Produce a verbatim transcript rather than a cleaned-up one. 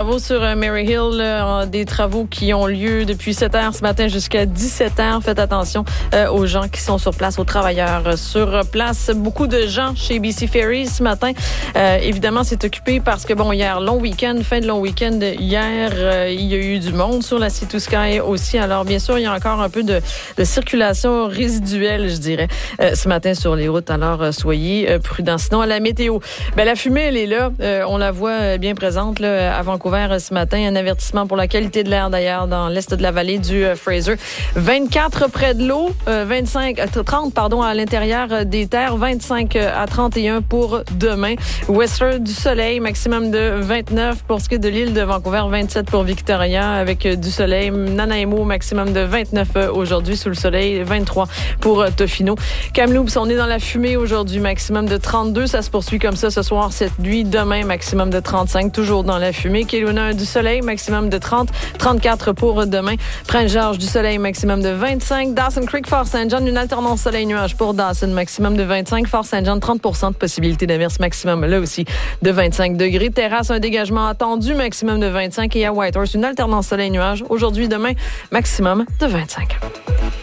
travaux sur Mary Hill, là, des travaux qui ont lieu depuis sept heures ce matin jusqu'à dix-sept heures. Faites attention euh, aux gens qui sont sur place, aux travailleurs sur place. Beaucoup de gens chez B C Ferries ce matin. Euh, évidemment, c'est occupé parce que, bon, hier, long week-end, fin de long week-end, hier, euh, il y a eu du monde sur la Sea to Sky aussi. Alors, bien sûr, il y a encore un peu de, de circulation résiduelle, je dirais, euh, ce matin sur les routes. Alors, euh, soyez euh, prudents. Sinon, à la météo, ben, la fumée, elle est là. Euh, on la voit euh, bien présente là, à Vancouver euh, ce matin. Un avertissement pour la qualité de l'air, d'ailleurs, dans l'est de la vallée du euh, Fraser. vingt-quatre près de l'eau, euh, vingt-cinq, euh, trente pardon, à l'intérieur euh, des terres, vingt-cinq à trente et un pour demain. Whistler, du soleil, maximum de vingt-neuf pour ce qui est de l'île de Vancouver, vingt-sept pour Victoria, avec euh, du soleil. Nanaimo, maximum de vingt-neuf euh, aujourd'hui sous le soleil, vingt-trois pour euh, Tofino. Kamloops, on est dans la fumée aujourd'hui, maximum de trente-deux. Ça se poursuit comme ça ce soir, cette nuit. Demain, maximum de trente-cinq, toujours dans la fumée. Kelowna, du soleil, maximum de trente, trente-quatre pour demain. Prince-Georges, du soleil, maximum de vingt-cinq. Dawson Creek, Fort Saint John, une alternance soleil-nuage pour Dawson, maximum de vingt-cinq. Fort Saint John, trente pour cent de possibilité d'averse, maximum là aussi de vingt-cinq degrés. Terrasse, un dégagement attendu, maximum de vingt-cinq. Et à Whitehorse, une alternance soleil-nuage. Aujourd'hui, demain, maximum de vingt-cinq.